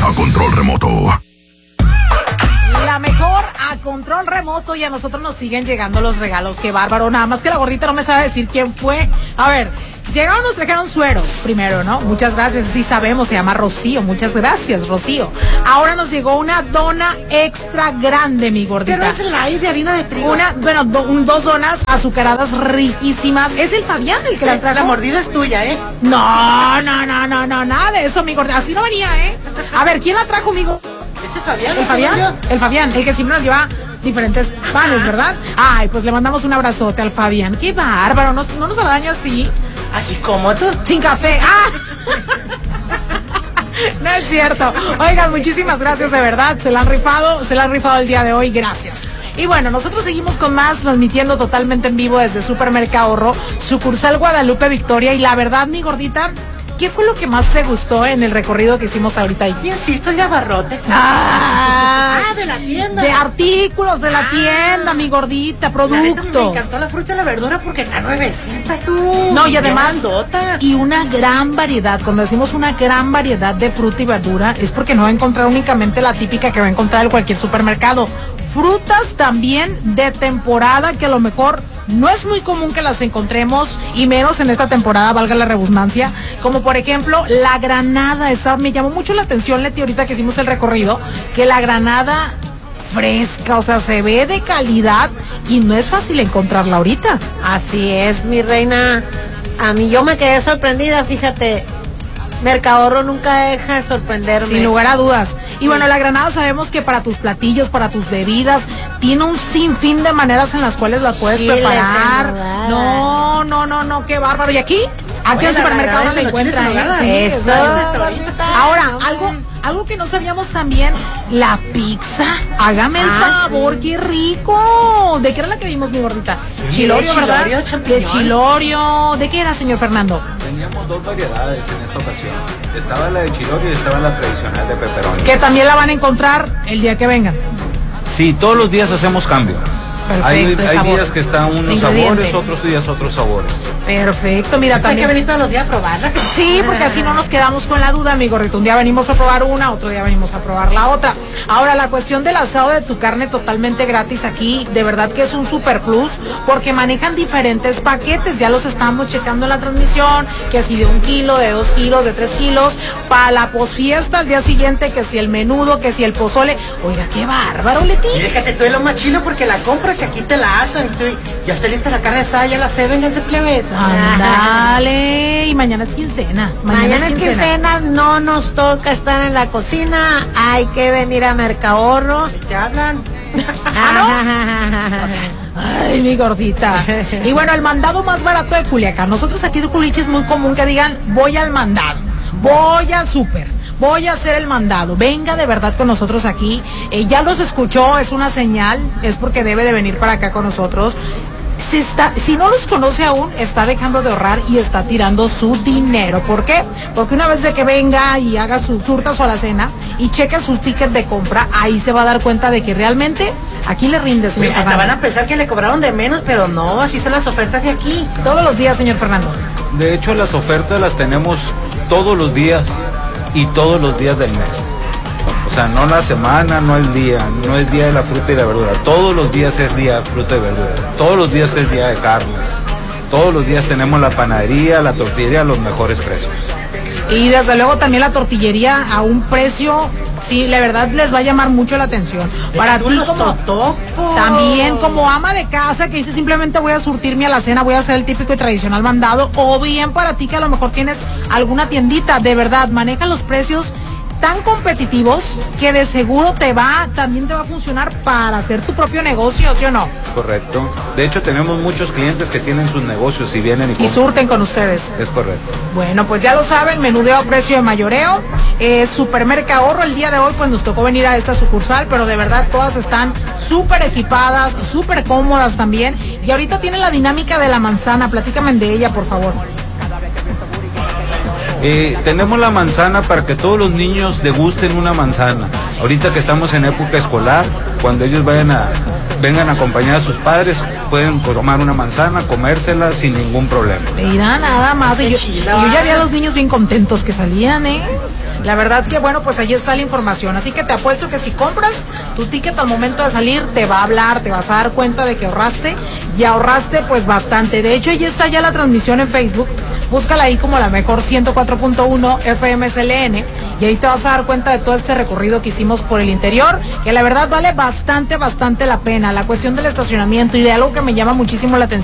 a control remoto. La mejor a control remoto, y a nosotros nos siguen llegando los regalos. Qué bárbaro, nada más que la gordita no me sabe decir quién fue. A ver, nos trajeron sueros primero, ¿no? Muchas gracias, sí sabemos, se llama Rocío. Muchas gracias, Rocío. Ahora nos llegó una dona extra grande, mi gordita. Pero es light de harina de trigo. Dos donas azucaradas riquísimas. Es el Fabián el que las trajo. La mordida es tuya, ¿eh? No, nada de eso, mi gordita. Así no venía, ¿eh? A ver, ¿quién la trajo, amigo? ¿Ese Fabián? El Fabián, el que siempre nos lleva diferentes panes, ¿verdad? Ay, pues le mandamos un abrazote al Fabián. Qué bárbaro, no nos haga daño así. ¿Así como tú? Sin café. ¡Ah! No es cierto. Oigan, muchísimas gracias, de verdad. Se la han rifado el día de hoy. Gracias. Y bueno, nosotros seguimos con más, transmitiendo totalmente en vivo desde Supermercado Ahorro, sucursal Guadalupe Victoria. Y la verdad, mi gordita, ¿qué fue lo que más te gustó en el recorrido que hicimos ahorita ahí? Insisto, el de abarrotes. De la tienda. De artículos de la tienda, mi gordita, productos. Me encantó la fruta y la verdura porque está nuevecita, tú. No, y además, y una gran variedad. Cuando decimos una gran variedad de fruta y verdura, es porque no va a encontrar únicamente la típica que va a encontrar en cualquier supermercado. Frutas también de temporada, que a lo mejor no es muy común que las encontremos, y menos en esta temporada, valga la redundancia, como por ejemplo la granada. Esa me llamó mucho la atención, Leti, ahorita que hicimos el recorrido, que la granada fresca, o sea, se ve de calidad y no es fácil encontrarla ahorita. Así es, mi reina. A mí yo me quedé sorprendida, fíjate. Mercado Ahorro nunca deja de sorprenderme. Sin lugar a dudas. Y bueno, la granada sabemos que para tus platillos, para tus bebidas, tiene un sinfín de maneras en las cuales las puedes preparar. No, qué bárbaro. ¿Y aquí? Aquí en el supermercado no la encuentran. Eso. Ahora, algo que no sabíamos también, la pizza. Hágame el favor, sí. Qué rico. ¿De qué era la que vimos, mi gordita? Chilorio, ¿verdad? De chilorio. ¿De qué era, señor Fernando? Teníamos dos variedades en esta ocasión. Estaba la de chilorio y estaba la tradicional de pepperoni. Que también la van a encontrar el día que vengan. Sí, todos los días hacemos cambio. Perfecto, hay días que están unos sabores, otros días otros sabores. Perfecto, mira, también. Hay que venir todos los días a probarla. Sí, porque así no nos quedamos con la duda, mi gordito. Un día venimos a probar una, otro día venimos a probar la otra. Ahora, la cuestión del asado de tu carne totalmente gratis aquí, de verdad que es un super plus, porque manejan diferentes paquetes. Ya los estamos checando en la transmisión, que si de 1 kilo, de 2 kilos, de 3 kilos, para la posfiesta al día siguiente, que si el menudo, que si el pozole. Oiga, qué bárbaro, Leti. Y déjate tú lo más chilo porque la compras y aquí te la hacen. Ya está lista la carne asada, ya la sé, vénganse plebes. Ándale, y mañana es quincena. Mañana es quincena, no nos toca estar en la cocina, hay que venir a Mercado Ahorro. ¿Qué hablan? Ay, mi gordita. Y bueno, el mandado más barato de Culiacán. Nosotros aquí de Culichi es muy común que digan, voy al mandado, voy al súper, voy a hacer el mandado. Venga de verdad con nosotros aquí. Ya los escuchó, es una señal, es porque debe de venir para acá con nosotros. Si no los conoce aún, está dejando de ahorrar y está tirando su dinero. ¿Por qué? Porque una vez de que venga y haga su surta su alacena y cheque sus tickets de compra, ahí se va a dar cuenta de que realmente aquí le rinde, señor Fernando. Hasta van a pensar que le cobraron de menos, pero no, así son las ofertas de aquí. Todos los días, señor Fernando. De hecho, las ofertas las tenemos todos los días y todos los días del mes. O sea, no la semana, no el día, no es día de la fruta y la verdura. Todos los días es día de fruta y verdura. Todos los días es día de carnes. Todos los días tenemos la panadería, la tortillería a los mejores precios. Y desde luego también la tortillería a un precio, sí, la verdad les va a llamar mucho la atención. Para ti también como ama de casa que dice simplemente voy a surtirme a la cena, voy a hacer el típico y tradicional mandado, o bien para ti que a lo mejor tienes alguna tiendita, de verdad, maneja los precios tan competitivos que de seguro también te va a funcionar para hacer tu propio negocio, ¿sí o no? Correcto. De hecho, tenemos muchos clientes que tienen sus negocios y vienen y surten con ustedes. Es correcto. Bueno, pues ya lo saben, menudeo a precio de mayoreo. Supermercado Ahorro el día de hoy, pues nos tocó venir a esta sucursal, pero de verdad todas están súper equipadas, súper cómodas también. Y ahorita tiene la dinámica de la manzana, platícame de ella, por favor. Tenemos la manzana para que todos los niños degusten una manzana. Ahorita que estamos en época escolar, cuando ellos vengan a acompañar a sus padres, pueden tomar una manzana, comérsela sin ningún problema. Mira, nada más. Y yo ya vi a los niños bien contentos que salían, La verdad que bueno, pues ahí está la información. Así que te apuesto que si compras tu ticket al momento de salir, te va a hablar, te vas a dar cuenta de que ahorraste y ahorraste pues bastante. De hecho, ahí está ya la transmisión en Facebook. Búscala ahí como la mejor 104.1 FM SLN y ahí te vas a dar cuenta de todo este recorrido que hicimos por el interior, que la verdad vale bastante la pena. La cuestión del estacionamiento y de algo que me llama muchísimo la atención